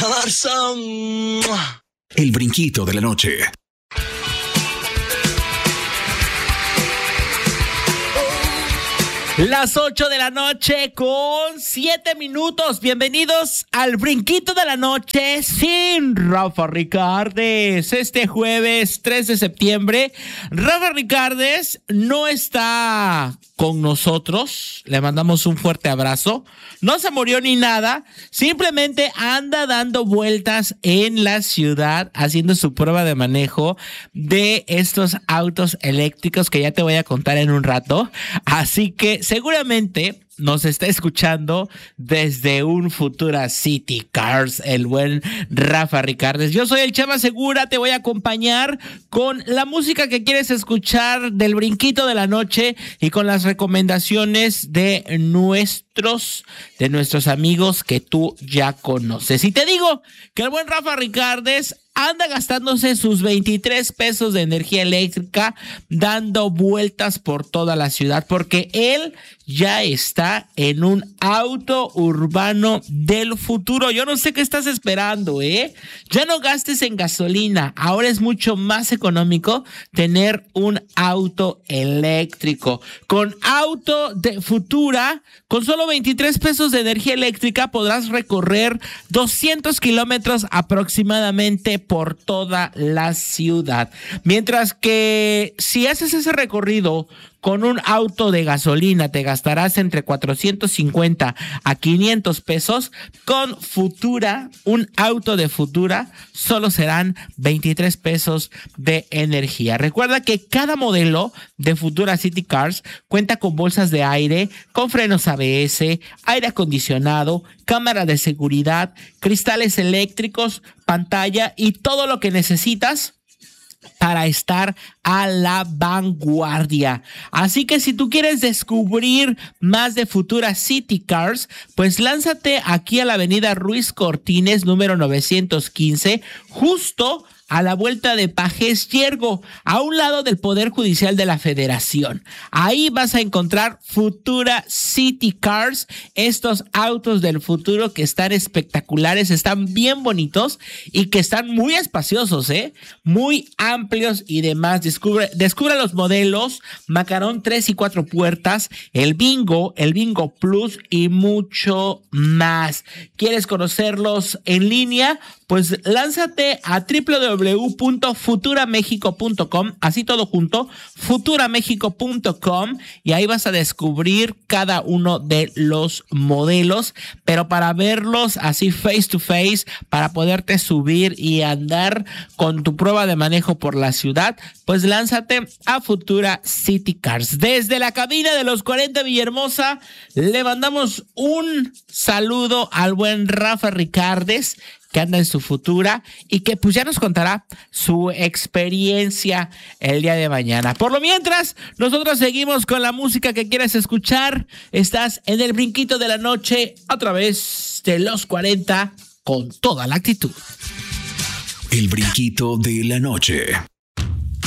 Alarza. El brinquito de la noche. Las 8 de la noche con 7 minutos. Bienvenidos al Brinquito de la Noche sin Rafa Ricardes. Este jueves 3 de septiembre, Rafa Ricardes no está con nosotros. Le mandamos un fuerte abrazo. No se murió ni nada. Simplemente anda dando vueltas en la ciudad haciendo su prueba de manejo de estos autos eléctricos que ya te voy a contar en un rato. Así que seguramente nos está escuchando desde un Futura City Cars, el buen Rafa Ricardes. Yo soy el Chema Segura, te voy a acompañar con la música que quieres escuchar del Brinquito de la Noche y con las recomendaciones de nuestros amigos que tú ya conoces. Y te digo que el buen Rafa Ricardes anda gastándose sus 23 pesos de energía eléctrica dando vueltas por toda la ciudad porque él ya está en un auto urbano del futuro. Yo no sé qué estás esperando, ¿eh? Ya no gastes en gasolina. Ahora es mucho más económico tener un auto eléctrico. Con auto de Futura, con solo 23 pesos de energía eléctrica podrás recorrer 200 kilómetros aproximadamente por toda la ciudad. Mientras que si haces ese recorrido con un auto de gasolina te gastarás entre 450 a 500 pesos. Con Futura, un auto de Futura, solo serán 23 pesos de energía. Recuerda que cada modelo de Futura City Cars cuenta con bolsas de aire, con frenos ABS, aire acondicionado, cámara de seguridad, cristales eléctricos, pantalla y todo lo que necesitas para estar a la vanguardia. Así que si tú quieres descubrir más de Futura City Cars, pues lánzate aquí a la avenida Ruiz Cortines, número 915, justo a la vuelta de Pajés Yergo, a un lado del Poder Judicial de la Federación. Ahí vas a encontrar Futura City Cars, estos autos del futuro que están espectaculares, están bien bonitos y que están muy espaciosos, muy amplios y demás. Descubre los modelos Macarón 3 y 4 puertas, el Bingo Plus y mucho más. ¿Quieres conocerlos en línea? Pues lánzate a www.futuramexico.com, así todo junto, futuramexico.com, y ahí vas a descubrir cada uno de los modelos, pero para verlos así face to face, para poderte subir y andar con tu prueba de manejo por la ciudad, pues lánzate a Futura City Cars. Desde la cabina de los 40 Villahermosa, le mandamos un saludo al buen Rafa Ricardes, que anda en su Futura y que pues ya nos contará su experiencia el día de mañana. Por lo mientras, nosotros seguimos con la música que quieres escuchar. Estás en el Brinquito de la Noche a través de los 40 con toda la actitud. El Brinquito de la Noche.